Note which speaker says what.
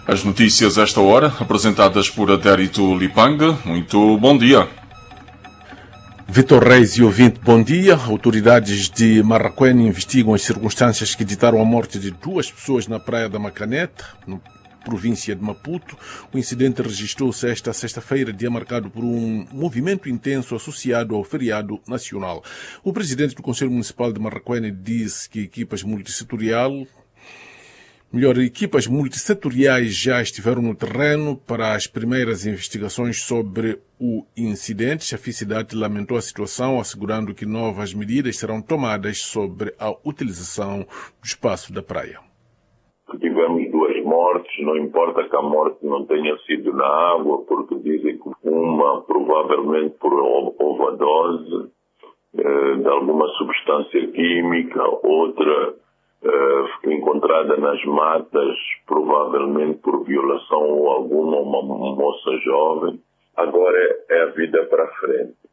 Speaker 1: As notícias a esta hora, apresentadas por Adérito Lipanga. Muito bom dia.
Speaker 2: Vitor Reis e ouvinte, bom dia. Autoridades de Marraquém investigam as circunstâncias que ditaram a morte de 2 pessoas na praia da Macaneta, na província de Maputo. O incidente registrou-se esta sexta-feira, dia marcado por um movimento intenso associado ao feriado nacional. O presidente do Conselho Municipal de Marraquém disse que equipas multissetoriais já estiveram no terreno para as primeiras investigações sobre o incidente. A cidade lamentou a situação, assegurando que novas medidas serão tomadas sobre a utilização do espaço da praia.
Speaker 3: Tivemos 2 mortes, não importa que a morte não tenha sido na água, porque dizem que uma provavelmente por overdose de alguma substância química, outra encontrada nas matas, provavelmente por violação ou alguma uma moça jovem. Agora é a vida para frente.